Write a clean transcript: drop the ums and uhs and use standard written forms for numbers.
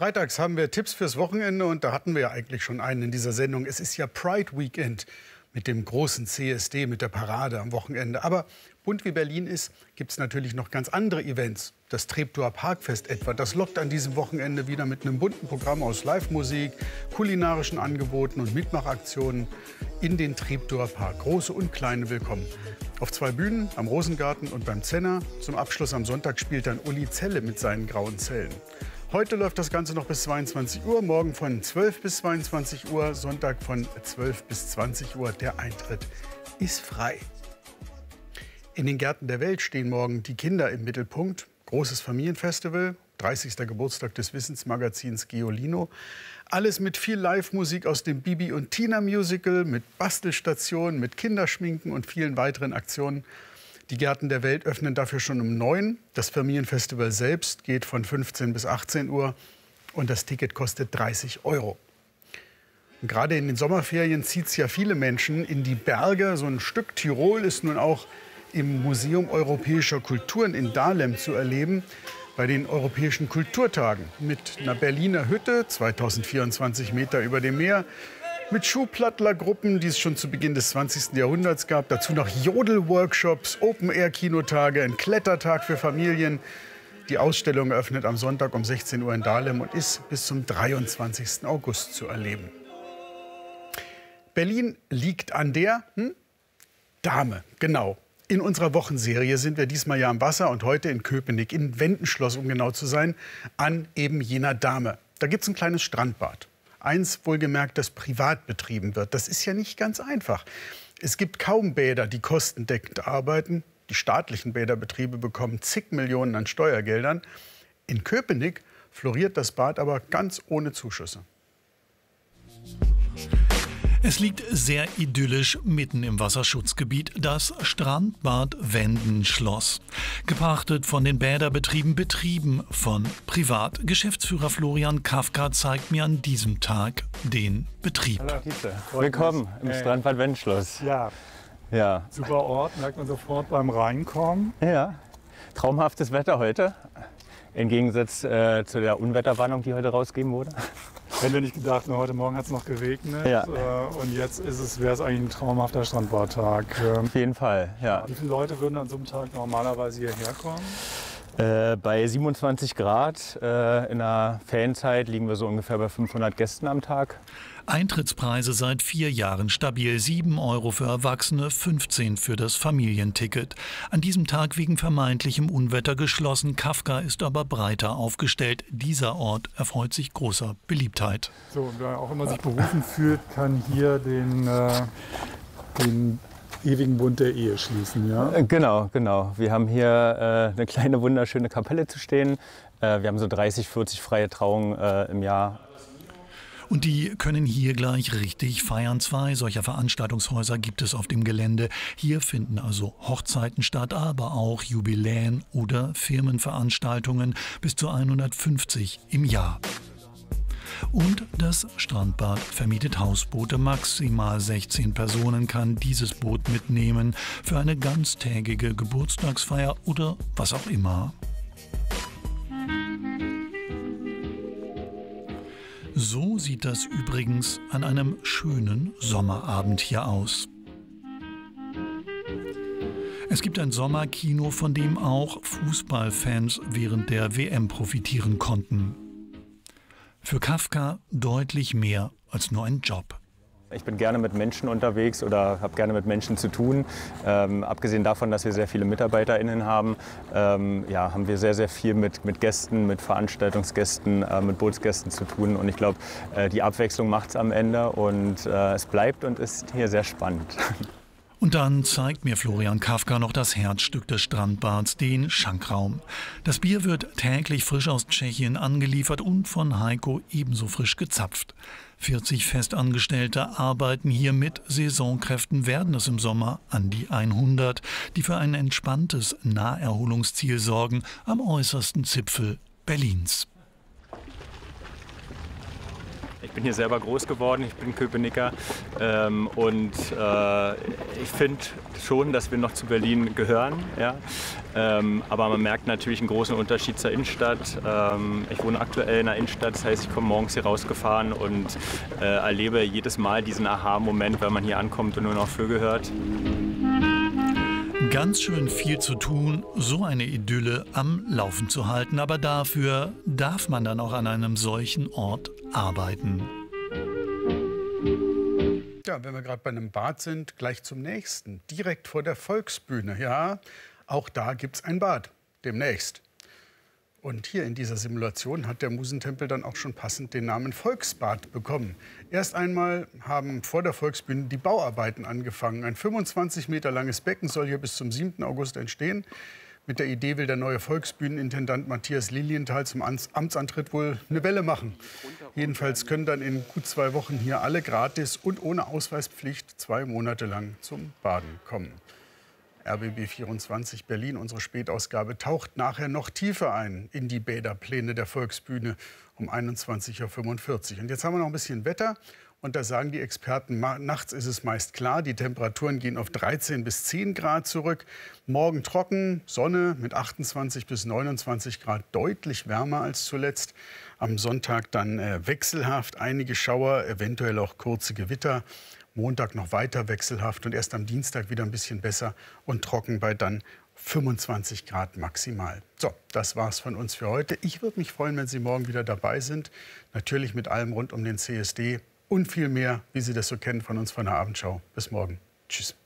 Freitags haben wir Tipps fürs Wochenende und da hatten wir ja eigentlich schon einen in dieser Sendung. Es ist ja Pride Weekend mit dem großen CSD, mit der Parade am Wochenende. Aber bunt wie Berlin ist, gibt es natürlich noch ganz andere Events. Das Treptower Parkfest etwa, das lockt an diesem Wochenende wieder mit einem bunten Programm aus Live-Musik, kulinarischen Angeboten und Mitmachaktionen in den Treptower Park. Große und kleine willkommen. Auf 2 Bühnen, am Rosengarten und beim Zenner. Zum Abschluss am Sonntag spielt dann Uli Zelle mit seinen grauen Zellen. Heute läuft das Ganze noch bis 22 Uhr, morgen von 12 bis 22 Uhr, Sonntag von 12 bis 20 Uhr. Der Eintritt ist frei. In den Gärten der Welt stehen morgen die Kinder im Mittelpunkt. Großes Familienfestival, 30. Geburtstag des Wissensmagazins Geolino. Alles mit viel Live-Musik aus dem Bibi und Tina Musical, mit Bastelstationen, mit Kinderschminken und vielen weiteren Aktionen. Die Gärten der Welt öffnen dafür schon um 9. Das Familienfestival selbst geht von 15 bis 18 Uhr und das Ticket kostet 30 €. Und gerade in den Sommerferien zieht es ja viele Menschen in die Berge. So ein Stück Tirol ist nun auch im Museum Europäischer Kulturen in Dahlem zu erleben, bei den Europäischen Kulturtagen. Mit einer Berliner Hütte, 2024 Meter über dem Meer, mit Schuhplattlergruppen, die es schon zu Beginn des 20. Jahrhunderts gab. Dazu noch Jodel-Workshops, Open-Air-Kinotage, ein Klettertag für Familien. Die Ausstellung eröffnet am Sonntag um 16 Uhr in Dahlem und ist bis zum 23. August zu erleben. Berlin liegt an der Dame, genau. In unserer Wochenserie sind wir diesmal ja am Wasser und heute in Köpenick, in Wendenschloss, um genau zu sein, an eben jener Dame. Da gibt es ein kleines Strandbad. Eins wohlgemerkt, das privat betrieben wird. Das ist ja nicht ganz einfach. Es gibt kaum Bäder, die kostendeckend arbeiten. Die staatlichen Bäderbetriebe bekommen zig Millionen an Steuergeldern. In Köpenick floriert das Bad aber ganz ohne Zuschüsse. Es liegt sehr idyllisch mitten im Wasserschutzgebiet, das Strandbad Wendenschloss. Gepachtet von den Bäderbetrieben, betrieben von privat. Geschäftsführer Florian Kafka zeigt mir an diesem Tag den Betrieb. Hallo Tietze, willkommen im Strandbad Wendenschloss. Ja, super Ort, merkt man sofort beim Reinkommen. Ja, traumhaftes Wetter heute, im Gegensatz zu der Unwetterwarnung, die heute rausgegeben wurde. Hätte nicht gedacht, nur heute Morgen hat es noch geregnet, ja. Und jetzt wäre es eigentlich ein traumhafter Strandbadtag. Auf jeden Fall, ja. Wie viele Leute würden an so einem Tag normalerweise hierher kommen? Bei 27 Grad in der Ferienzeit liegen wir so ungefähr bei 500 Gästen am Tag. Eintrittspreise seit 4 Jahren stabil. 7 € für Erwachsene, 15 für das Familienticket. An diesem Tag wegen vermeintlichem Unwetter geschlossen. Kafka ist aber breiter aufgestellt. Dieser Ort erfreut sich großer Beliebtheit. So, und wer auch immer sich berufen fühlt, kann hier den ewigen Bund der Ehe schließen, ja? Genau. Wir haben hier eine kleine wunderschöne Kapelle zu stehen. Wir haben so 30, 40 freie Trauungen im Jahr. Und die können hier gleich richtig feiern. 2 solcher Veranstaltungshäuser gibt es auf dem Gelände. Hier finden also Hochzeiten statt, aber auch Jubiläen oder Firmenveranstaltungen, bis zu 150 im Jahr. Und das Strandbad vermietet Hausboote. Maximal 16 Personen kann dieses Boot mitnehmen für eine ganztägige Geburtstagsfeier oder was auch immer. So sieht das übrigens an einem schönen Sommerabend hier aus. Es gibt ein Sommerkino, von dem auch Fußballfans während der WM profitieren konnten. Für Kafka deutlich mehr als nur ein Job. Ich bin gerne mit Menschen unterwegs oder habe gerne mit Menschen zu tun. Abgesehen davon, dass wir sehr viele MitarbeiterInnen haben, haben wir sehr, sehr viel mit Gästen, mit Veranstaltungsgästen, mit Bootsgästen zu tun. Und ich glaube, die Abwechslung macht es am Ende und es bleibt und ist hier sehr spannend. Und dann zeigt mir Florian Kafka noch das Herzstück des Strandbads, den Schankraum. Das Bier wird täglich frisch aus Tschechien angeliefert und von Heiko ebenso frisch gezapft. 40 Festangestellte arbeiten hier mit. Saisonkräften werden es im Sommer an die 100, die für ein entspanntes Naherholungsziel sorgen am äußersten Zipfel Berlins. bin hier selber groß geworden, ich bin Köpenicker ich finde schon, dass wir noch zu Berlin gehören. Ja? Aber man merkt natürlich einen großen Unterschied zur Innenstadt. Ich wohne aktuell in der Innenstadt, das heißt, ich komme morgens hier rausgefahren und erlebe jedes Mal diesen Aha-Moment, wenn man hier ankommt und nur noch Vögel hört. Ganz schön viel zu tun, so eine Idylle am Laufen zu halten. Aber dafür darf man dann auch an einem solchen Ort arbeiten. Ja, wenn wir gerade bei einem Bad sind, gleich zum nächsten. Direkt vor der Volksbühne. Ja, auch da gibt es ein Bad. Demnächst. Und hier in dieser Simulation hat der Musentempel dann auch schon passend den Namen Volksbad bekommen. Erst einmal haben vor der Volksbühne die Bauarbeiten angefangen. Ein 25 Meter langes Becken soll hier bis zum 7. August entstehen. Mit der Idee will der neue Volksbühnenintendant Matthias Lilienthal zum Amtsantritt wohl eine Welle machen. Jedenfalls können dann in gut 2 Wochen hier alle gratis und ohne Ausweispflicht 2 Monate lang zum Baden kommen. RBB 24 Berlin, unsere Spätausgabe, taucht nachher noch tiefer ein in die Bäderpläne der Volksbühne um 21:45 Uhr. Und jetzt haben wir noch ein bisschen Wetter. Und da sagen die Experten, nachts ist es meist klar, die Temperaturen gehen auf 13 bis 10 Grad zurück. Morgen trocken, Sonne mit 28 bis 29 Grad, deutlich wärmer als zuletzt. Am Sonntag dann wechselhaft, einige Schauer, eventuell auch kurze Gewitter. Montag noch weiter wechselhaft und erst am Dienstag wieder ein bisschen besser und trocken bei dann 25 Grad maximal. So, das war's von uns für heute. Ich würde mich freuen, wenn Sie morgen wieder dabei sind. Natürlich mit allem rund um den CSD und viel mehr, wie Sie das so kennen von uns von der Abendschau. Bis morgen. Tschüss.